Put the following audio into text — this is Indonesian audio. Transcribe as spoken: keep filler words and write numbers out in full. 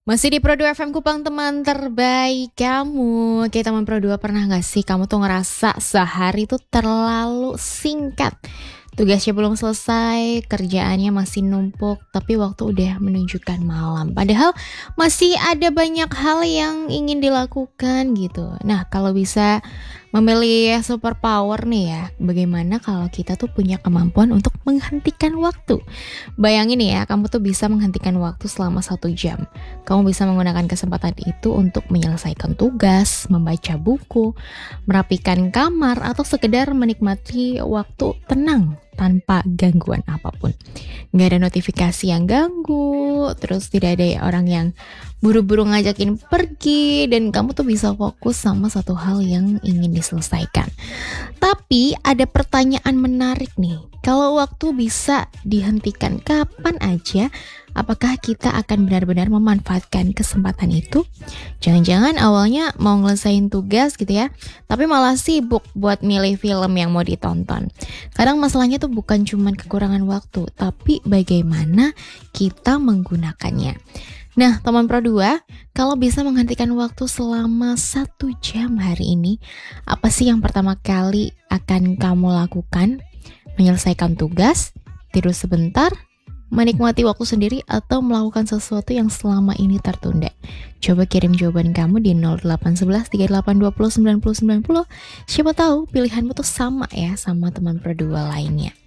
Masih di Pro dua F M Kupang, teman terbaik kamu. Oke teman Pro dua, pernah gak sih kamu tuh ngerasa sehari tuh terlalu singkat? Tugasnya belum selesai, kerjaannya masih numpuk, tapi waktu udah menunjukkan malam. Padahal masih ada banyak hal yang ingin dilakukan gitu. Nah, kalau bisa memilih superpower nih ya, bagaimana kalau kita tuh punya kemampuan untuk menghentikan waktu? Bayangin ya, kamu tuh bisa menghentikan waktu selama satu jam. Kamu bisa menggunakan kesempatan itu untuk menyelesaikan tugas, membaca buku, merapikan kamar, atau sekedar menikmati waktu tenang tanpa gangguan apapun. Nggak ada notifikasi yang ganggu, terus tidak ada orang yang buru-buru ngajakin pergi, dan kamu tuh bisa fokus sama satu hal yang ingin diselesaikan. Tapi ada pertanyaan menarik nih, kalau waktu bisa dihentikan kapan aja, apakah kita akan benar-benar memanfaatkan kesempatan itu? Jangan-jangan awalnya mau ngelesain tugas gitu ya, tapi malah sibuk buat milih film yang mau ditonton. Kadang masalahnya tuh bukan cuma kekurangan waktu, tapi bagaimana kita menggunakannya. Nah, teman Pro dua, kalau bisa menghentikan waktu selama satu jam hari ini, apa sih yang pertama kali akan kamu lakukan? Menyelesaikan tugas, tidur sebentar, menikmati waktu sendiri, atau melakukan sesuatu yang selama ini tertunda? Coba kirim jawaban kamu di nol delapan satu satu tiga delapan dua nol sembilan nol sembilan nol. Siapa tahu pilihanmu tuh sama ya sama teman Pro dua lainnya.